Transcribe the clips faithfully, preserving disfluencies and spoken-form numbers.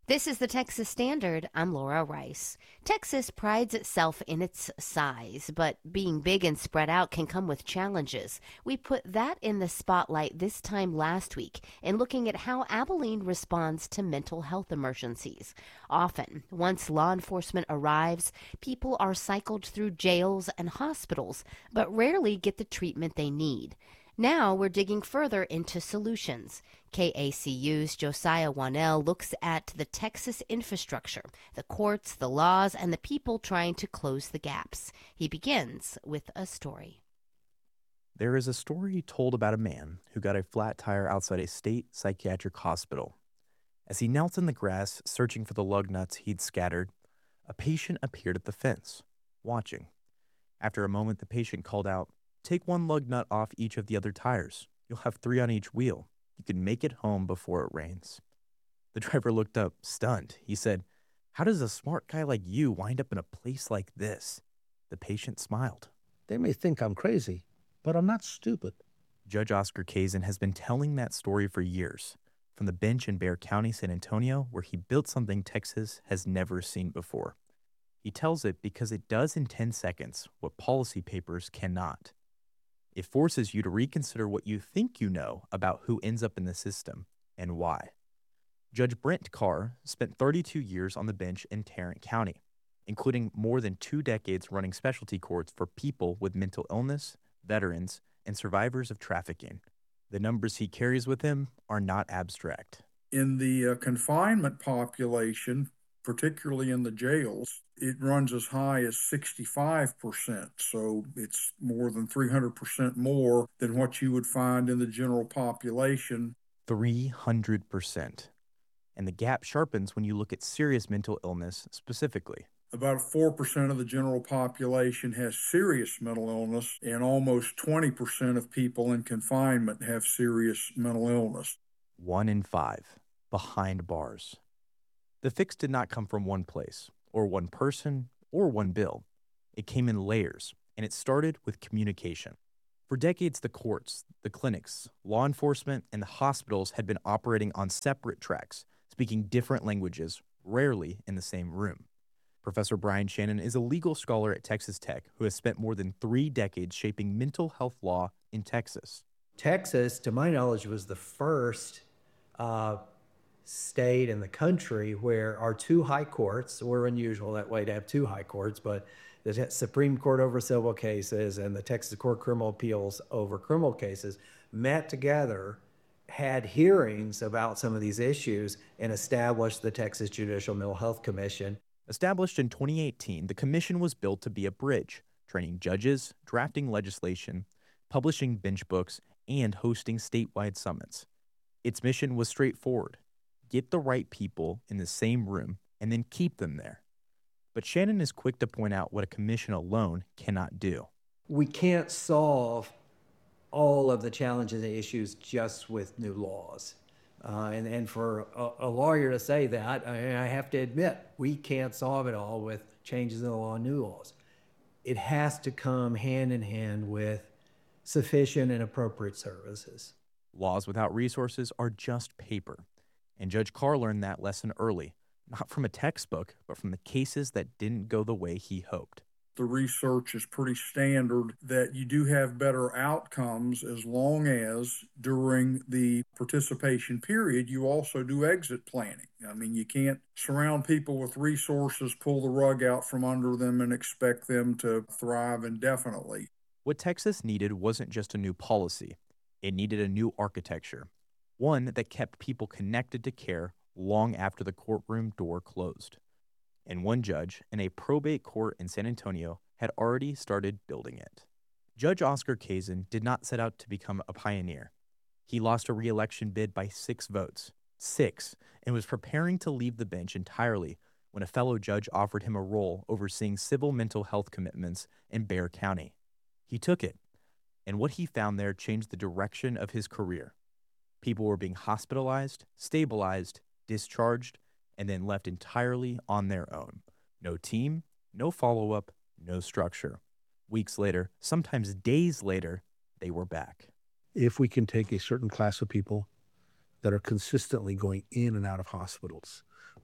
This is the Texas Standard. I'm Laura Rice. Texas prides itself in its size, but being big and spread out can come with challenges. We put that in the spotlight this time last week in looking at how Abilene responds to mental health emergencies. Often, once law enforcement arrives, people are cycled through jails and hospitals, but rarely get the treatment they need. Now we're digging further into solutions. K A C U's Josiah Wanell looks at the Texas infrastructure, the courts, the laws, and the people trying to close the gaps. He begins with a story. There is a story told about a man who got a flat tire outside a state psychiatric hospital. As he knelt in the grass searching for the lug nuts he'd scattered, a patient appeared at the fence, watching. After a moment, the patient called out, "Take one lug nut off each of the other tires. You'll have three on each wheel. You can make it home before it rains." The driver looked up, stunned. He said, "How does a smart guy like you wind up in a place like this?" The patient smiled. "They may think I'm crazy, but I'm not stupid." Judge Oscar Kazin has been telling that story for years, from the bench in Bexar County, San Antonio, where he built something Texas has never seen before. He tells it because it does in ten seconds what policy papers cannot. It forces you to reconsider what you think you know about who ends up in the system and why. Judge Brent Carr spent thirty-two years on the bench in Tarrant County, including more than two decades running specialty courts for people with mental illness, veterans, and survivors of trafficking. The numbers he carries with him are not abstract. In the uh, confinement population, particularly in the jails, it runs as high as sixty-five percent. So it's more than three hundred percent more than what you would find in the general population. three hundred percent. And the gap sharpens when you look at serious mental illness specifically. About four percent of the general population has serious mental illness, and almost twenty percent of people in confinement have serious mental illness. One in five, behind bars. The fix did not come from one place, or one person, or one bill. It came in layers, and it started with communication. For decades, the courts, the clinics, law enforcement, and the hospitals had been operating on separate tracks, speaking different languages, rarely in the same room. Professor Brian Shannon is a legal scholar at Texas Tech who has spent more than three decades shaping mental health law in Texas. Texas, to my knowledge, was the first uh, state in the country where our two high courts, we're unusual that way to have two high courts, but the Supreme Court over civil cases and the Texas Court of Criminal Appeals over criminal cases met together, had hearings about some of these issues, and established the Texas Judicial Mental Health Commission. Established in twenty eighteen, the commission was built to be a bridge, training judges, drafting legislation, publishing bench books, and hosting statewide summits. Its mission was straightforward: get the right people in the same room and then keep them there. But Shannon is quick to point out what a commission alone cannot do. We can't solve all of the challenges and issues just with new laws. Uh, and, and for a, a lawyer to say that, I, I have to admit, we can't solve it all with changes in the law and new laws. It has to come hand in hand with sufficient and appropriate services. Laws without resources are just paper. And Judge Carr learned that lesson early, not from a textbook, but from the cases that didn't go the way he hoped. The research is pretty standard that you do have better outcomes as long as during the participation period you also do exit planning. I mean, you can't surround people with resources, pull the rug out from under them, and expect them to thrive indefinitely. What Texas needed wasn't just a new policy. It needed a new architecture, one that kept people connected to care long after the courtroom door closed. And one judge in a probate court in San Antonio had already started building it. Judge Oscar Kazin did not set out to become a pioneer. He lost a re-election bid by six votes, six, and was preparing to leave the bench entirely when a fellow judge offered him a role overseeing civil mental health commitments in Bexar County. He took it, and what he found there changed the direction of his career. People were being hospitalized, stabilized, discharged, and then left entirely on their own. No team, no follow-up, no structure. Weeks later, sometimes days later, they were back. If we can take a certain class of people that are consistently going in and out of hospitals,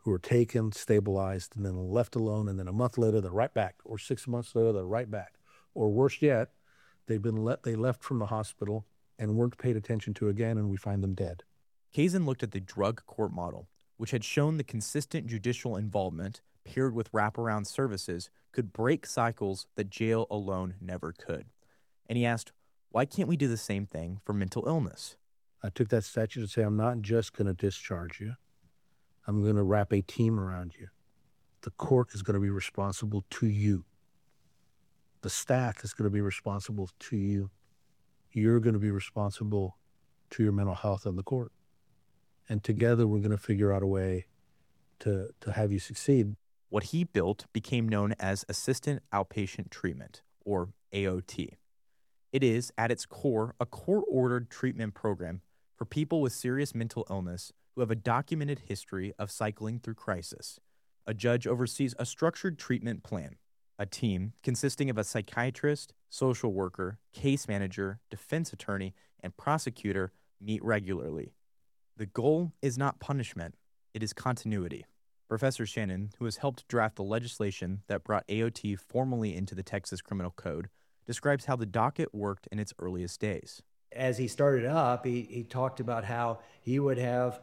who are taken, stabilized, and then left alone, and then a month later they're right back, or six months later they're right back. Or worse yet, they've been let, they left from the hospital and weren't paid attention to again, and we find them dead. Kazin looked at the drug court model, which had shown the consistent judicial involvement paired with wraparound services could break cycles that jail alone never could. And he asked, why can't we do the same thing for mental illness? I took that statute to say, I'm not just going to discharge you. I'm going to wrap a team around you. The court is going to be responsible to you. The staff is going to be responsible to you. You're going to be responsible to your mental health and the court. And together we're going to figure out a way to, to have you succeed. What he built became known as Assistant Outpatient Treatment, or A O T. It is, at its core, a court-ordered treatment program for people with serious mental illness who have a documented history of cycling through crisis. A judge oversees a structured treatment plan. A team consisting of a psychiatrist, social worker, case manager, defense attorney, and prosecutor meet regularly. The goal is not punishment, it is continuity. Professor Shannon, who has helped draft the legislation that brought A O T formally into the Texas Criminal Code, describes how the docket worked in its earliest days. As he started up, he, he talked about how he would have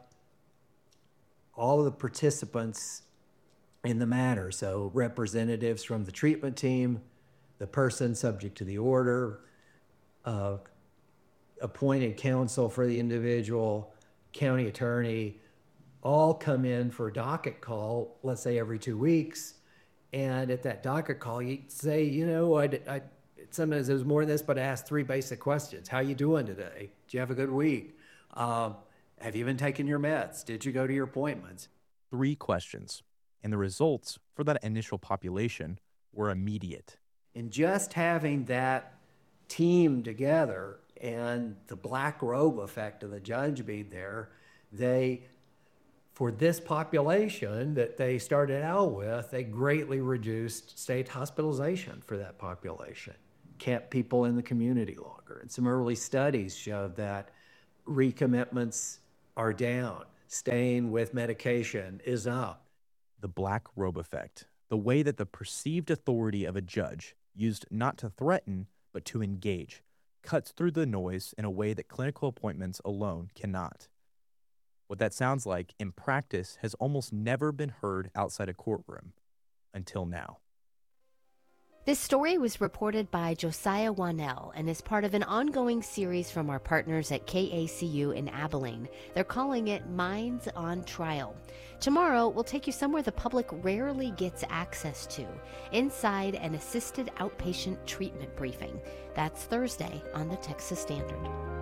all of the participants in the matter, so representatives from the treatment team, the person subject to the order, uh, appointed counsel for the individual, county attorney, all come in for a docket call, let's say every two weeks. And at that docket call, you say, you know, I, I, sometimes there's more than this, but I asked three basic questions. How you doing today? Did you have a good week? Um, have you been taking your meds? Did you go to your appointments? Three questions. And the results for that initial population were immediate. And just having that team together and the black robe effect of the judge being there, they, for this population that they started out with, they greatly reduced state hospitalization for that population, kept people in the community longer. And some early studies showed that recommitments are down, staying with medication is up. The black robe effect, the way that the perceived authority of a judge, used not to threaten, but to engage, cuts through the noise in a way that clinical appointments alone cannot. What that sounds like in practice has almost never been heard outside a courtroom, until now. This story was reported by Josiah Wanell and is part of an ongoing series from our partners at K A C U in Abilene. They're calling it Minds on Trial. Tomorrow, we'll take you somewhere the public rarely gets access to, inside an assisted outpatient treatment briefing. That's Thursday on the Texas Standard.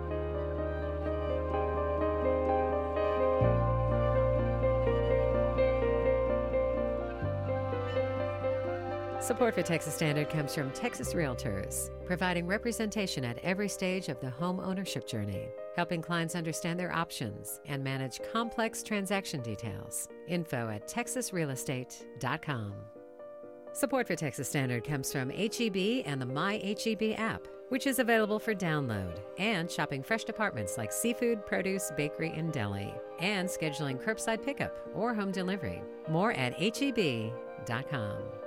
Support for Texas Standard comes from Texas Realtors, providing representation at every stage of the home ownership journey, helping clients understand their options and manage complex transaction details. Info at texas real estate dot com. Support for Texas Standard comes from H E B and the My H E B app, which is available for download, and shopping fresh departments like seafood, produce, bakery, and deli, and scheduling curbside pickup or home delivery. More at H E B dot com.